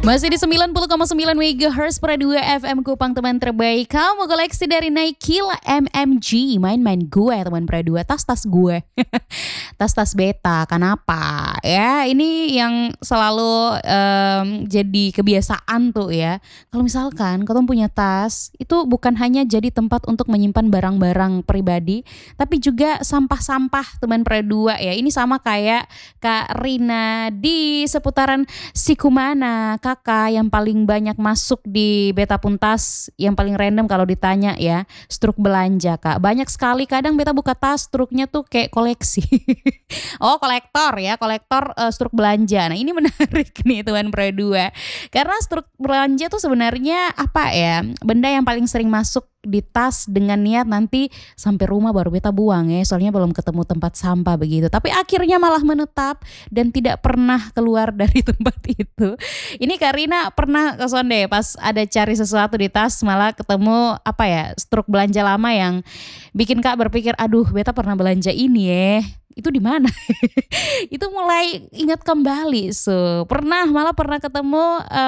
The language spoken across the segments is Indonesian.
Masih di 90,9 MHz per 2 FM Kupang, teman terbaik. Kamu koleksi dari Nike lah MMG. Main-main gue teman per 2. Tas-tas gue. Tas-tas beta. Kenapa? Ya ini yang selalu jadi kebiasaan tuh ya. Kalau misalkan kamu punya tas, itu bukan hanya jadi tempat untuk menyimpan barang-barang pribadi, tapi juga sampah-sampah teman per 2 ya. Ini sama kayak Kak Rina di seputaran Sikumana. Kakak yang paling banyak masuk di Beta Puntas, yang paling random kalau ditanya ya, struk belanja Kak. Banyak sekali, kadang Beta buka tas struknya tuh kayak koleksi. Oh kolektor ya, kolektor struk belanja. Nah ini menarik nih teman Pro 2. Karena struk belanja tuh sebenarnya apa ya, benda yang paling sering masuk di tas dengan niat nanti sampai rumah baru Beta buang ya, soalnya belum ketemu tempat sampah begitu. Tapi akhirnya malah menetap dan tidak pernah keluar dari tempat itu. Ini Karina pernah keson deh pas ada cari sesuatu di tas, malah ketemu apa ya, struk belanja lama yang bikin Kak berpikir, aduh Beta pernah belanja ini ya. Itu di mana? Itu mulai ingat kembali. Malah pernah ketemu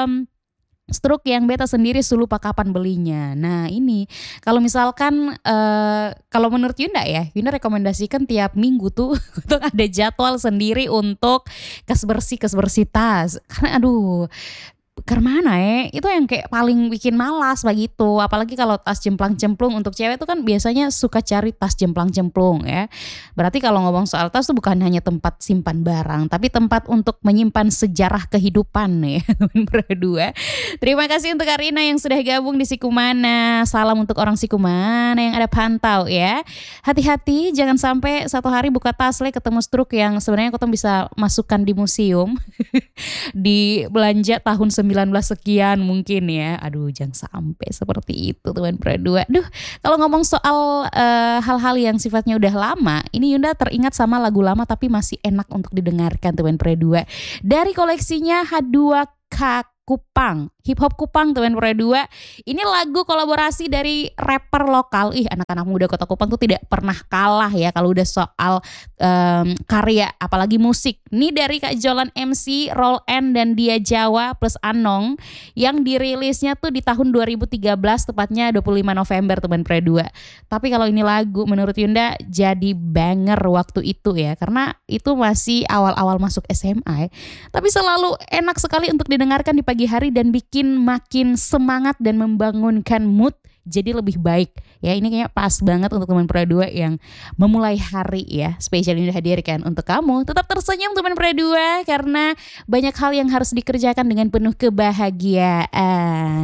struk yang Beta sendiri lupa kapan belinya. Nah ini kalau misalkan kalau menurut Yunda ya, Yunda rekomendasikan tiap minggu tuh untuk ada jadwal sendiri untuk kas bersih tas. Karena aduh kemana ya, itu yang kayak paling bikin malas begitu. Apalagi kalau tas jemplang-jemplung, untuk cewek tuh kan biasanya suka cari tas jemplang-jemplung ya. Berarti kalau ngomong soal tas tuh bukan hanya tempat simpan barang, tapi tempat untuk menyimpan sejarah kehidupan ya teman berdua. Terima kasih untuk Karina yang sudah gabung di Sikumana. Salam untuk orang Sikumana yang ada pantau ya. Hati-hati jangan sampai satu hari buka tas ketemu struk yang sebenarnya kita bisa masukkan di museum. Di belanja tahun 19 sekian mungkin ya. Aduh jangan sampai seperti itu teman Pro 2. Aduh kalau ngomong soal hal-hal yang sifatnya udah lama, ini Yunda teringat sama lagu lama tapi masih enak untuk didengarkan teman Pro 2. Dari koleksinya H2K Kupang, hip hop Kupang teman Pro 2. Ini lagu kolaborasi dari rapper lokal. Anak-anak muda Kota Kupang tuh tidak pernah kalah ya kalau udah soal karya apalagi musik. Ini dari Kak Jolan MC, Roll N dan Dia Jawa plus Anong yang dirilisnya tuh di tahun 2013, tepatnya 25 November teman Pro 2. Tapi kalau ini lagu menurut Yunda jadi banger waktu itu ya, karena itu masih awal-awal masuk SMA ya. Tapi selalu enak sekali untuk didengarkan di pagi hari dan bikin makin semangat dan membangunkan mood jadi lebih baik ya. Ini kayaknya pas banget untuk teman Pro 2 yang memulai hari ya. Spesial ini dihadirkan untuk kamu. Tetap tersenyum teman Pro 2 karena banyak hal yang harus dikerjakan dengan penuh kebahagiaan.